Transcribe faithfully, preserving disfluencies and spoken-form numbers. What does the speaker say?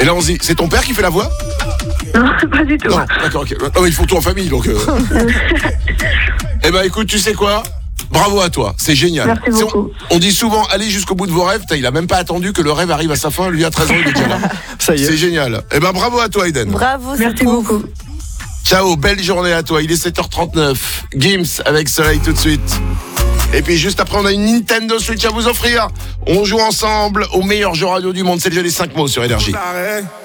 Et là, on se dit, c'est ton père qui fait la voix ? Non, pas du tout. Non, d'accord, ok. Non, mais ils font tout en famille, donc... Euh... Eh ben, écoute, tu sais quoi ? Bravo à toi, c'est génial. Merci beaucoup. On, on dit souvent, allez jusqu'au bout de vos rêves. T'as, il a même pas attendu que le rêve arrive à sa fin. Lui, à treize ans, il est déjà là. Ça y est. C'est génial. Eh ben, bravo à toi, Eden. Bravo, c'est Merci trop. beaucoup. Ciao, belle journée à toi. Il est sept heures trente-neuf. Gims avec Soleil tout de suite. Et puis juste après, on a une Nintendo Switch à vous offrir. On joue ensemble au meilleur jeu radio du monde. C'est le jeu des cinq mots sur Énergie.